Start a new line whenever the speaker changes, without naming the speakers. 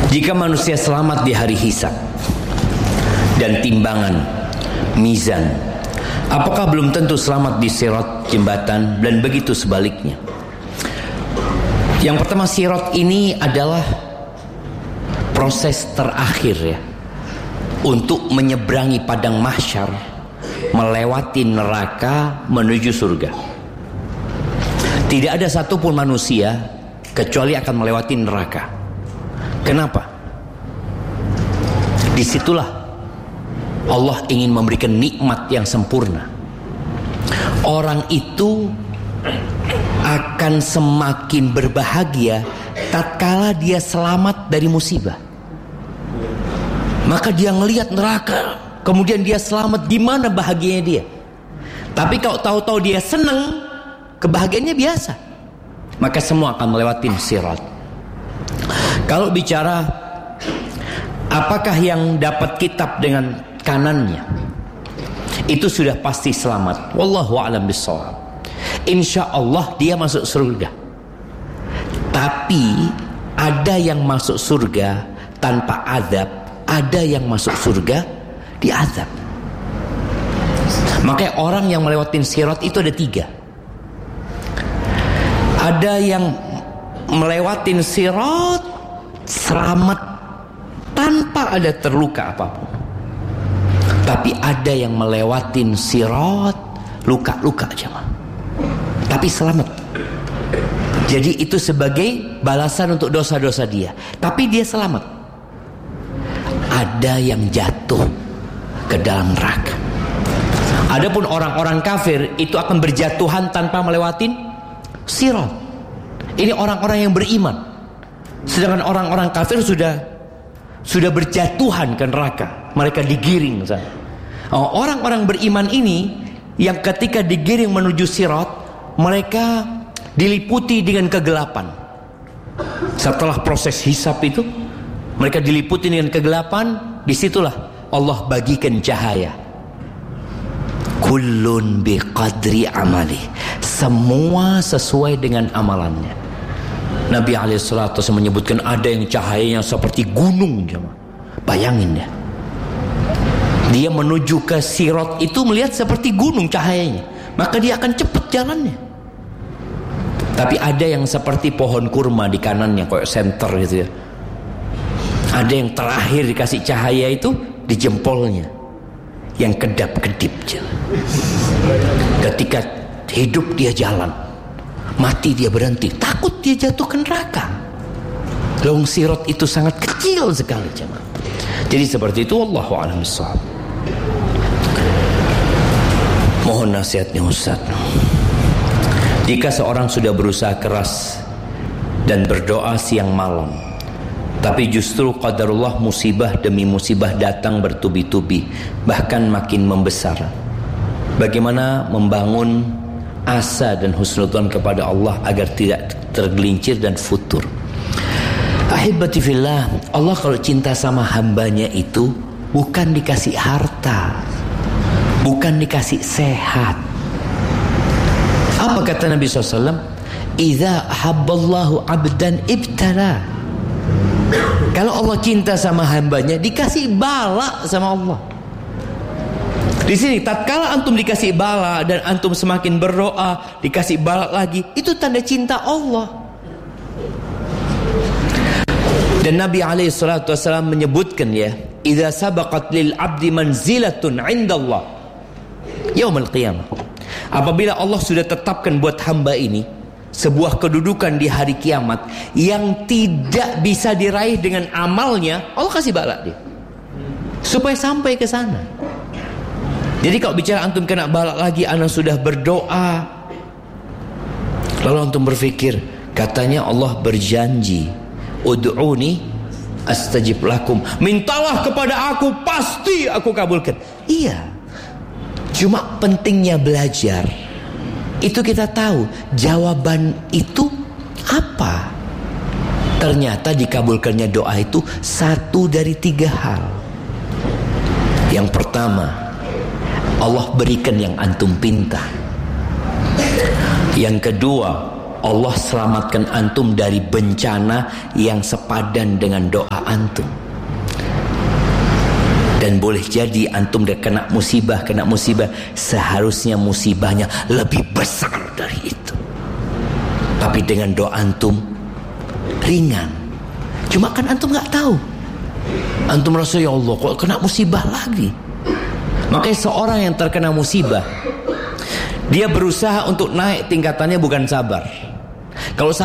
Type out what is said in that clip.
Jika manusia selamat di hari hisab dan timbangan, mizan, apakah belum tentu selamat di sirat, jembatan, dan begitu sebaliknya? Yang pertama, sirat ini adalah proses terakhir ya, untuk menyeberangi padang mahsyar, melewati neraka menuju surga. Tidak ada satupun manusia kecuali akan melewati neraka. Kenapa? Disitulah Allah ingin memberikan nikmat yang sempurna. Orang itu akan semakin berbahagia tatkala dia selamat dari musibah. Maka dia ngelihat neraka, kemudian dia selamat, gimana bahagianya dia. Tapi kalau tahu-tahu dia senang, kebahagiaannya biasa, maka semua akan melewati sirat. Kalau bicara apakah yang dapat kitab dengan kanannya, itu sudah pasti selamat. Wallahu a'lam bishawab. Insya Allah dia masuk surga. Tapi ada yang masuk surga tanpa azab, ada yang masuk surga diazab. Makanya orang yang melewati sirat itu ada 3. Ada yang melewati sirat selamat tanpa ada terluka apapun. Tapi ada yang melewati sirat luka-luka aja, tapi selamat. Jadi itu sebagai balasan untuk dosa-dosa dia, tapi dia selamat. Ada yang jatuh ke dalam neraka. Adapun orang-orang kafir itu akan berjatuhan tanpa melewati sirat. Ini orang-orang yang beriman. Sedangkan orang-orang kafir sudah berjatuhan ke neraka. Mereka digiring sana. Orang-orang beriman ini yang ketika digiring menuju sirat, mereka diliputi dengan kegelapan. Setelah proses hisab itu, mereka diliputi dengan kegelapan. Disitulah Allah bagikan cahaya. Kullun biqadri amali. Semua sesuai dengan amalannya. Nabi SAW menyebutkan ada yang cahayanya seperti gunung. Bayangin ya, dia menuju ke sirat itu melihat seperti gunung cahayanya, maka dia akan cepat jalannya. Tapi ada yang seperti pohon kurma di kanannya, kayak senter gitu ya. Ada yang terakhir dikasih cahaya itu di jempolnya, yang kedap-kedip. Ketika hidup dia jalan, mati dia berhenti, takut dia jatuh ke neraka. Long sirat itu sangat kecil sekali, jemaah. Jadi seperti itu, wallahu a'lam bishawab. Mohon nasihatnya Ustaz. Jika seorang sudah berusaha keras dan berdoa siang malam, tapi justru qadarullah musibah demi musibah datang bertubi-tubi, bahkan makin membesar, bagaimana membangun asa dan husnudzon kepada Allah agar tidak tergelincir dan futur? Ahibati fillah, Allah kalau cinta sama hambanya itu bukan dikasih harta, bukan dikasih sehat. Apa kata Nabi SAW? Idza habballahu abdan ibtala. Kalau Allah cinta sama hambanya, dikasih bala sama Allah. Di sini tatkala antum dikasih bala dan antum semakin berdoa, dikasih bala lagi, itu tanda cinta Allah. Dan Nabi SAW menyebutkan ya, idza sabaqat lil abdi manzilatun 'indallah yaumil qiyamah. Apabila Allah sudah tetapkan buat hamba ini sebuah kedudukan di hari kiamat yang tidak bisa diraih dengan amalnya, Allah kasih bala dia supaya sampai ke sana. Jadi kalau bicara antum kena bala lagi, anak sudah berdoa, lalu antum berpikir, katanya Allah berjanji, ud'uni astajib lakum, mintalah kepada aku, pasti aku kabulkan. Iya, cuma pentingnya belajar itu kita tahu jawaban itu apa. Ternyata dikabulkannya doa itu 1 dari 3 hal. Yang pertama, Allah berikan yang antum pinta. Yang kedua, Allah selamatkan antum dari bencana yang sepadan dengan doa antum. Dan boleh jadi antum udah kena musibah, seharusnya musibahnya lebih besar dari itu. Tapi dengan doa antum ringan. Cuma kan antum gak tahu. Antum rasa, ya Allah kok kena musibah lagi. Makanya seorang yang terkena musibah, dia berusaha untuk naik tingkatannya, bukan sabar. Kalau